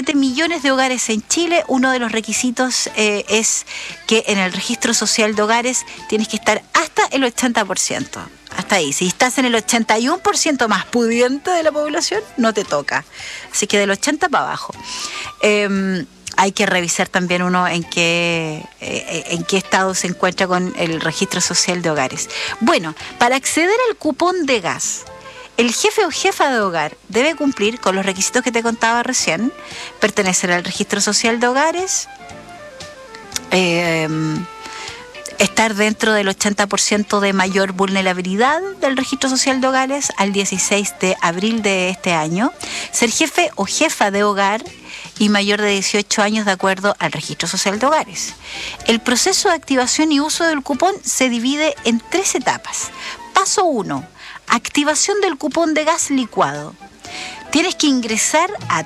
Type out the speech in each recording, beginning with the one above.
1,7 millones de hogares en Chile. Uno de los requisitos es que en el registro social de hogares tienes que estar hasta el 80%. Hasta ahí. Si estás en el 81% más pudiente de la población, no te toca. Así que del 80 para abajo. Hay que revisar también uno en qué estado se encuentra con el registro social de hogares. Bueno, para acceder al cupón de gas, el jefe o jefa de hogar debe cumplir con los requisitos que te contaba recién: pertenecer al registro social de hogares, estar dentro del 80% de mayor vulnerabilidad del registro social de hogares al 16 de abril de este año, ser jefe o jefa de hogar y mayor de 18 años de acuerdo al registro social de hogares. El proceso de activación y uso del cupón se divide en 3 etapas. Paso 1. Activación del cupón de gas licuado. Tienes que ingresar a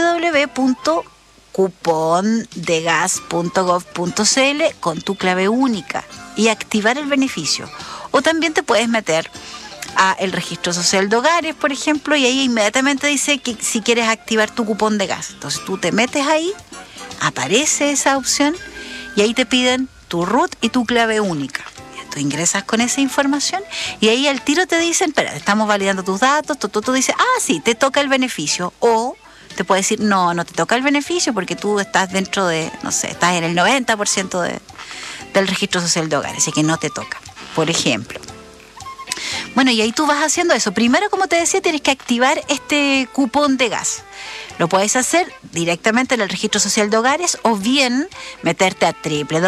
www.cupondegas.gov.cl con tu clave única y activar el beneficio. O también te puedes meter a el registro social de hogares, por ejemplo, y ahí inmediatamente dice que si quieres activar tu cupón de gas. Entonces tú te metes ahí, aparece esa opción y ahí te piden tu RUT y tu clave única. Tú ingresas con esa información y ahí al tiro te dicen, espera, estamos validando tus datos, tú dices, sí, te toca el beneficio. O te puede decir, no te toca el beneficio porque tú estás dentro de, no sé, estás en el 90% del registro social de hogares, así que no te toca, por ejemplo. Bueno, y ahí tú vas haciendo eso. Primero, como te decía, tienes que activar este cupón de gas. Lo puedes hacer directamente en el registro social de hogares o bien meterte a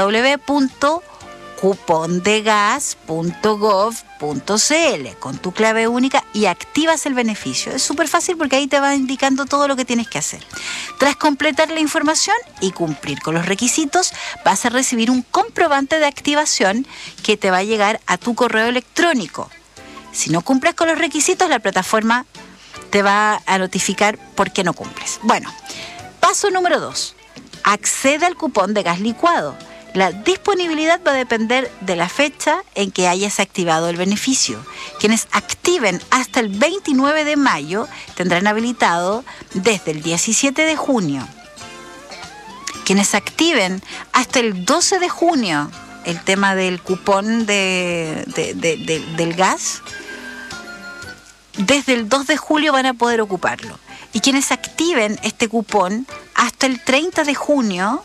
www.cupondegas.gov.cl con tu clave única y activas el beneficio. Es súper fácil porque ahí te va indicando todo lo que tienes que hacer. Tras completar la información y cumplir con los requisitos, vas a recibir un comprobante de activación que te va a llegar a tu correo electrónico. Si no cumples con los requisitos, la plataforma te va a notificar por qué no cumples. Bueno, paso número 2. Accede al cupón de gas licuado. La disponibilidad va a depender de la fecha en que hayas activado el beneficio. Quienes activen hasta el 29 de mayo tendrán habilitado desde el 17 de junio. Quienes activen hasta el 12 de junio el tema del cupón del gas, desde el 2 de julio van a poder ocuparlo. Y quienes activen este cupón hasta el 30 de junio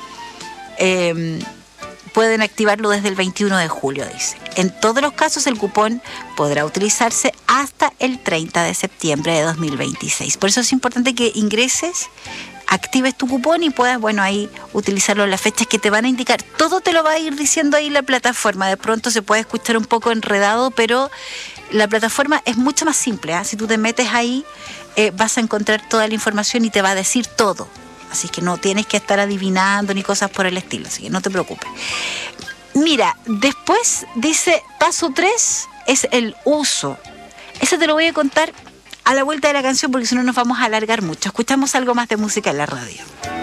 pueden activarlo desde el 21 de julio, dice. En todos los casos, el cupón podrá utilizarse hasta el 30 de septiembre de 2026. Por eso es importante que ingreses, actives tu cupón y puedas, ahí utilizarlo en las fechas que te van a indicar. Todo te lo va a ir diciendo ahí la plataforma. De pronto se puede escuchar un poco enredado, pero la plataforma es mucho más simple, ¿eh? Si tú te metes ahí, vas a encontrar toda la información y te va a decir todo. Así que no tienes que estar adivinando ni cosas por el estilo, así que no te preocupes. Mira, después dice, paso 3 es el uso. Ese te lo voy a contar a la vuelta de la canción porque si no nos vamos a alargar mucho. Escuchamos algo más de música en la radio.